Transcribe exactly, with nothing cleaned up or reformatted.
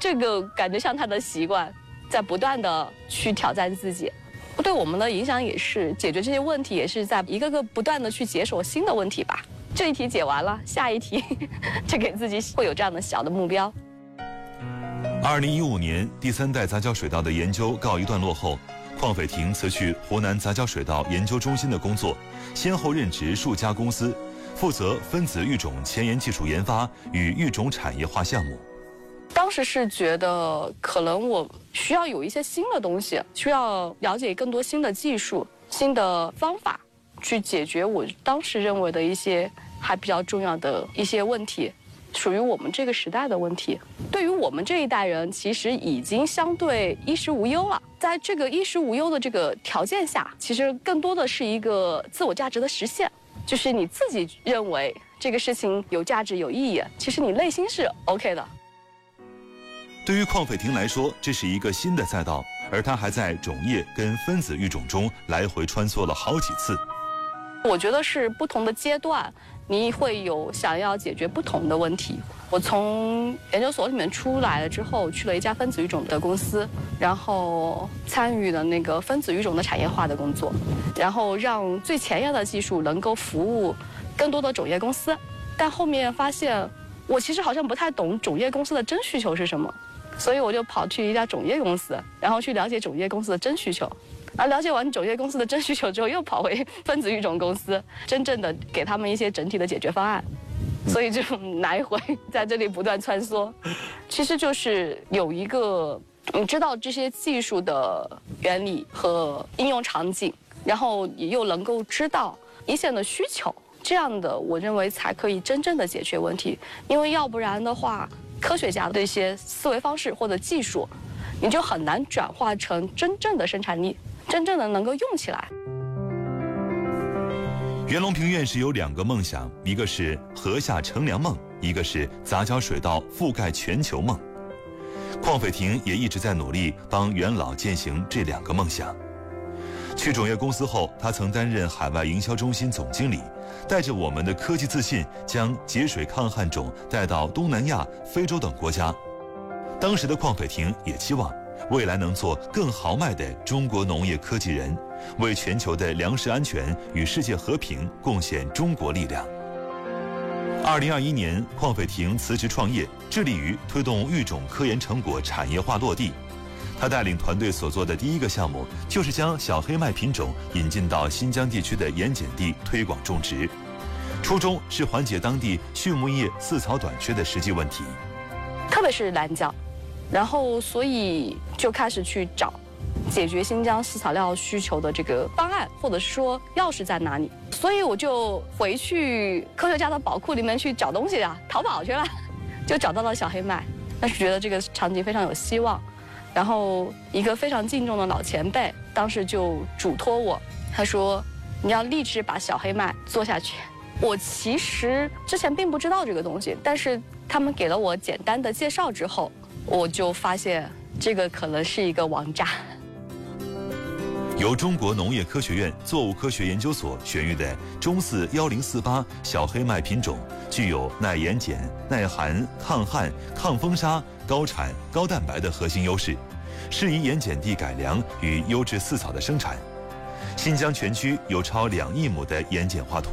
这个感觉像他的习惯，在不断的去挑战自己。对我们的影响也是解决这些问题，也是在一个个不断的去解锁新的问题吧。这一题解完了，下一题就给自己会有这样的小的目标。 二零一五年，第三代杂交水稻的研究告一段落后，邝斐婷辞去湖南杂交水稻研究中心的工作，先后任职数家公司，负责分子育种前沿技术研发与育种产业化项目。 当时是觉得可能我需要有一些新的东西，需要了解更多新的技术、新的方法，去解决我当时认为的一些还比较重要的一些问题，属于我们这个时代的问题。对于我们这一代人，其实已经相对衣食无忧了。在这个衣食无忧的这个条件下，其实更多的是一个自我价值的实现，就是你自己认为这个事情有价值、有意义，其实你内心是 OK 的。 对于邝斐婷来说，这是一个新的赛道，而她还在种业跟分子育种中来回穿梭了好几次。 我觉得是不同的阶段，你会有想要解决不同的问题。我从研究所里面出来了之后，去了一家分子育种的公司，然后参与了那个分子育种的产业化的工作，然后让最前沿的技术能够服务更多的种业公司。但后面发现，我其实好像不太懂种业公司的真需求是什么。所以我就跑去一家种业公司，然后去了解种业公司的真需求，而了解完种业公司的真需求之后，又跑回分子育种公司，真正的给他们一些整体的解决方案。所以就来回在这里不断穿梭，其实就是有一个你知道这些技术的原理和应用场景，然后你又能够知道一线的需求，这样的我认为才可以真正的解决问题。因为要不然的话，科学家的一些思维方式或者技术，你就很难转化成真正的生产力，真正的能够用起来。 袁隆平院士有两个梦想，一个是禾下乘凉梦，一个是杂交水稻覆盖全球梦。邝斐婷也一直在努力帮袁老践行这两个梦想。去种业公司后，他曾担任海外营销中心总经理，带着我们的科技自信，将节水抗旱种带到东南亚、非洲等国家。当时的邝斐婷也期望未来能做更豪迈的中国农业科技人，为全球的粮食安全与世界和平贡献中国力量。二零二一年，邝斐婷辞职创业，致力于推动育种科研成果产业化落地。他带领团队所做的第一个项目，就是将小黑麦品种引进到新疆地区的盐碱地推广种植，初衷是缓解当地畜牧业饲草短缺的实际问题， 特别是蓝椒，然后所以就开始去找解决新疆饲草料需求的这个方案，或者是说钥匙在哪里。所以我就回去科学家的宝库里面去找东西啊，淘宝去了，就找到了小黑麦。但是觉得这个场景非常有希望。然后一个非常敬重的老前辈，当时就嘱托我，他说：“你要立志把小黑麦做下去。”我其实之前并不知道这个东西，但是他们给了我简单的介绍之后，我就发现这个可能是一个王炸。 由中国农业科学院作物科学研究所选育的中四幺零四八小黑麦品种，具有耐盐碱、耐寒、抗旱、抗风沙、高产、高蛋白的核心优势，适宜盐碱地改良与优质饲草的生产。新疆全区有超两亿亩的盐碱化土，